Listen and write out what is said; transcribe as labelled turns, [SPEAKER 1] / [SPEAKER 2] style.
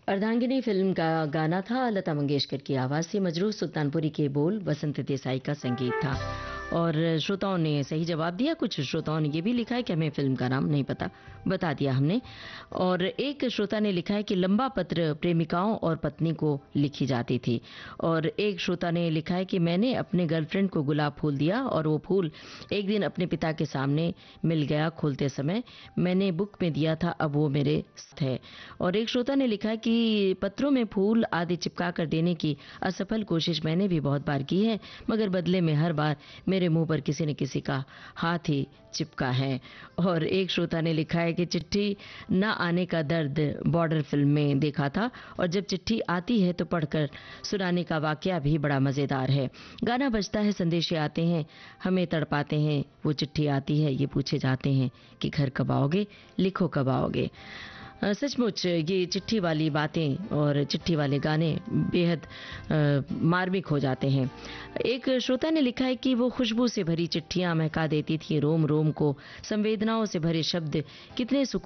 [SPEAKER 1] अर्धांगिनी film का गाना था, लता मंगेशकर की आवाज़ थी, मजरूह सुल्तानपुरी के बोल, वसंत देसाई का संगीत था। और श्रोताओं ने सही जवाब दिया। कुछ श्रोताओं ने ये भी लिखा है कि हमें फिल्म का नाम नहीं पता, बता दिया हमने। और एक श्रोता ने लिखा है कि लंबा पत्र प्रेमिकाओं और पत्नी को लिखी जाती थी। और एक श्रोता ने लिखा है कि मैंने अपने गर्लफ्रेंड को गुलाब फूल दिया और वो फूल एक दिन अपने पिता के सामने मिल गया खोलते समय, मैंने बुक में दिया था, अब वो मेरे साथ है। और एक श्रोता ने लिखा है कि पत्रों में फूल आदि चिपका कर देने की असफल कोशिश मैंने भी बहुत बार की है, मगर बदले में हर बार मेरे मुंह पर किसी न किसी का हाथ ही चिपका है। और एक श्रोता ने लिखा है कि चिट्ठी न आने का दर्द बॉर्डर फिल्म में देखा था, और जब चिट्ठी आती है तो पढ़कर सुनाने का वाकया भी बड़ा मजेदार है। गाना बजता है, संदेशे आते हैं, हमें तड़पाते हैं, वो चिट्ठी आती है, ये पूछे जाते हैं कि घर कब आओगे, लिखो कब आओगे। सचमुच ये चिट्ठी वाली बातें और चिट्ठी वाले गाने बेहद मार्मिक हो जाते हैं। एक श्रोता ने लिखा है कि वो खुशबू से भरी चिट्ठियां महका देती थी रोम रोम को, संवेदनाओं से भरे शब्द कितने सुकून